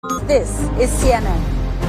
This is CNN.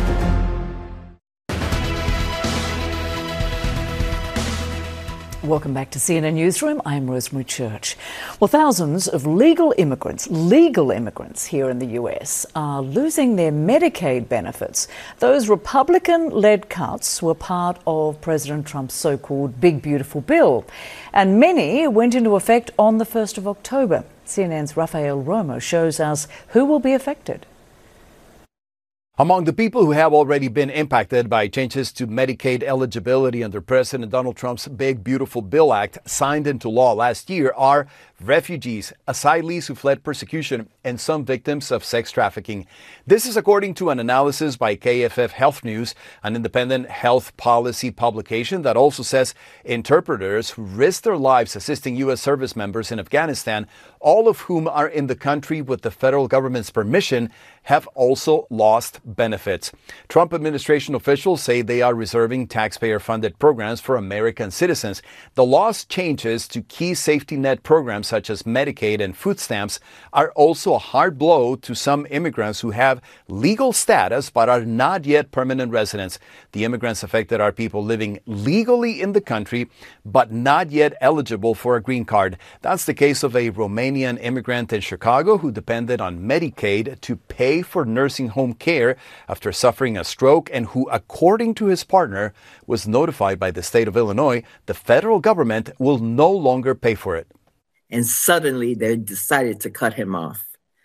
Welcome back to CNN Newsroom. I'm Rosemary Church. Well, thousands of legal immigrants here in the US are losing their Medicaid benefits. Those Republican-led cuts were part of President Trump's so-called Big Beautiful Bill, and many went into effect on the 1st of October. CNN's Rafael Romo shows us who will be affected. Among the people who have already been impacted by changes to Medicaid eligibility under President Donald Trump's Big Beautiful Bill Act signed into law last year are refugees, asylees who fled persecution, and some victims of sex trafficking. This is according to an analysis by KFF Health News, an independent health policy publication that also says interpreters who risked their lives assisting U.S. service members in Afghanistan, all of whom are in the country with the federal government's permission, have also lost benefits. Trump administration officials say they are reserving taxpayer-funded programs for American citizens. The lost changes to key safety net programs such as Medicaid and food stamps are also a hard blow to some immigrants who have legal status but are not yet permanent residents. The immigrants affected are people living legally in the country but not yet eligible for a green card. That's the case of a Romanian immigrant in Chicago who depended on Medicaid to pay for nursing home care after suffering a stroke and who, according to his partner, was notified by the state of Illinois the federal government will no longer pay for it. And suddenly they decided to cut him off.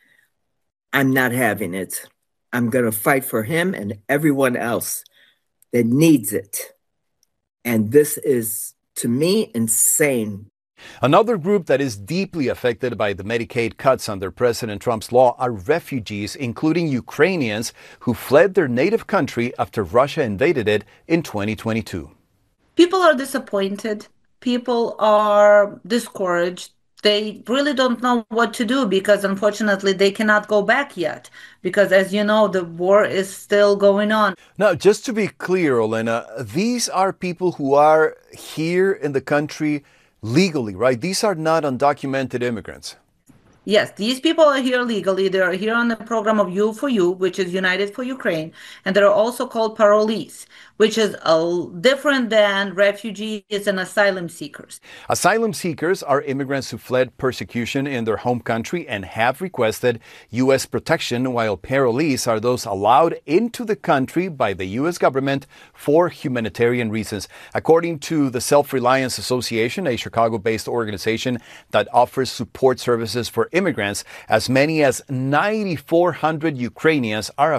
I'm not having it. I'm going to fight for him and everyone else that needs it. And this is, to me, insane. Another group that is deeply affected by the Medicaid cuts under President Trump's law are refugees, including Ukrainians who fled their native country after Russia invaded it in 2022. People are disappointed. People are discouraged. They really don't know what to do because, unfortunately, they cannot go back yet because, as you know, the war is still going on. Now, just to be clear, Olena, these are people who are here in the country legally, right? These are not undocumented immigrants. Yes, these people are here legally. They're here on the program of U4U, which is United for Ukraine, and they're also called parolees, which is different than refugees and asylum seekers. Asylum seekers are immigrants who fled persecution in their home country and have requested U.S. protection, while parolees are those allowed into the country by the U.S. government for humanitarian reasons. According to the Self-Reliance Association, a Chicago-based organization that offers support services for immigrants, as many as 9,400 Ukrainians are